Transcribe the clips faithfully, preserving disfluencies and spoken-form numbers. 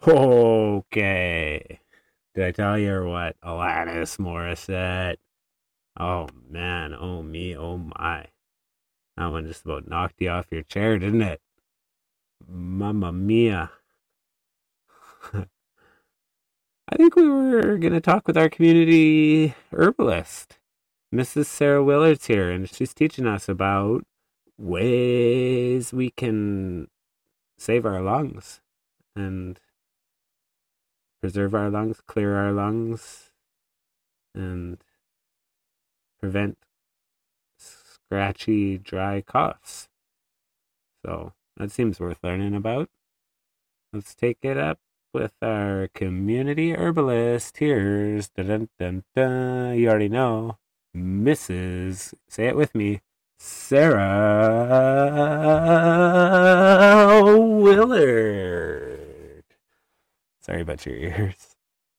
Okay. Did I tell you or what? Alanis Morissette. Oh man, oh me, oh my. That one just about knocked you off your chair, didn't it? Mamma mia. I think we were going to talk with our community herbalist. Missus Sarah Willard's here, and she's teaching us about ways we can save our lungs and preserve our lungs, clear our lungs, and prevent scratchy, dry coughs. So that seems worth learning about. Let's take it up with our community herbalist. Here's, dun, dun, dun, dun, you already know, Missus Say it with me, Sarah Willard. Sorry about your ears.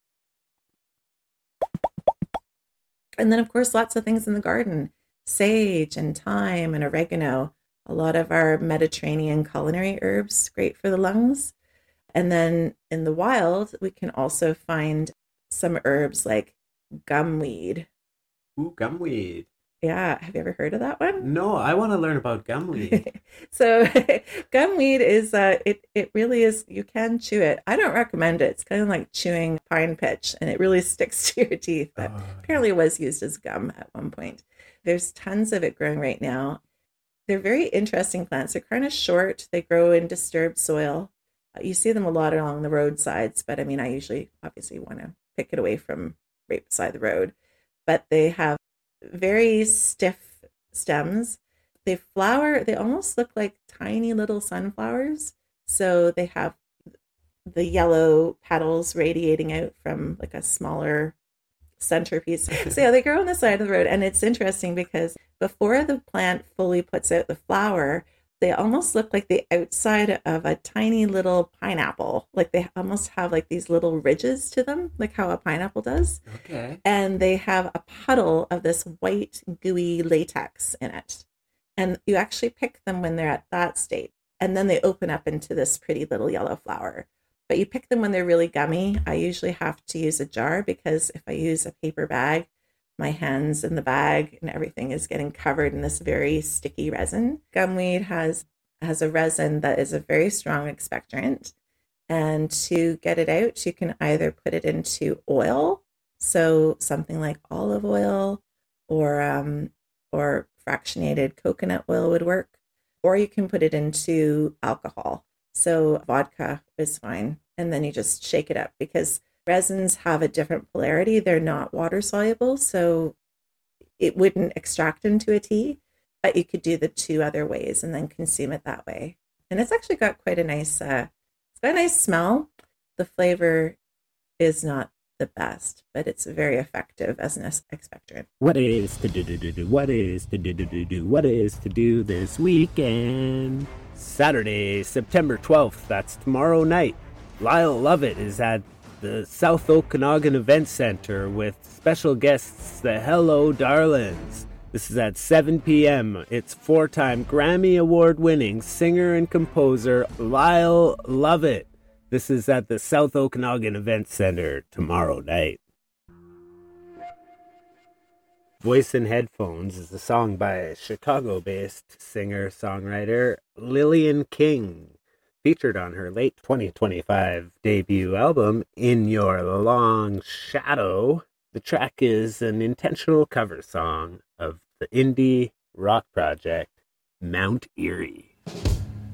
And then, of course, lots of things in the garden. Sage and thyme and oregano. A lot of our Mediterranean culinary herbs, great for the lungs. And then in the wild, we can also find some herbs like gumweed. Ooh, gumweed. Yeah, have you ever heard of that one? No, I want to learn about gumweed. So gumweed is, uh, it, it really is, you can chew it. I don't recommend it. It's kind of like chewing pine pitch and it really sticks to your teeth. But Oh. apparently it was used as gum at one point. There's tons of it growing right now. They're very interesting plants. They're kind of short. They grow in disturbed soil. You see them a lot along the roadsides, but I mean, I usually obviously want to pick it away from right beside the road. But they have very stiff stems. They flower, they almost look like tiny little sunflowers. So they have the yellow petals radiating out from like a smaller centerpiece. So yeah, they grow on the side of the road. And it's interesting because before the plant fully puts out the flower, they almost look like the outside of a tiny little pineapple. Like they almost have like these little ridges to them, like how a pineapple does. Okay. And they have a puddle of this white, gooey latex in it. And you actually pick them when they're at that state. And then they open up into this pretty little yellow flower. But you pick them when they're really gummy. I usually have to use a jar because if I use a paper bag, my hands in the bag and everything is getting covered in this very sticky resin. Gumweed has has a resin that is a very strong expectorant. And to get it out, you can either put it into oil, so something like olive oil or um, or fractionated coconut oil would work, or you can put it into alcohol. So vodka is fine. And then you just shake it up because resins have a different polarity. They're not water soluble, so it wouldn't extract into a tea, but you could do the two other ways and then consume it that way. And it's actually got quite a nice, uh, it's got a nice smell. The flavor is not the best, but it's very effective as an expectorant. What is to do, do, do, do, what is to do, do, do, do, what is to do this weekend? Saturday, September twelfth, that's tomorrow night. Lyle Lovett is at the South Okanagan Event Center with special guests, the Hello Darlings. This is at seven p.m. It's four-time Grammy Award-winning singer and composer Lyle Lovett. This is at the South Okanagan Event Center tomorrow night. Voice in Headphones is a song by Chicago-based singer-songwriter Lillian King, featured on her late twenty twenty-five debut album, In Your Long Shadow. The track is an intentional cover song of the indie rock project Mount Eerie.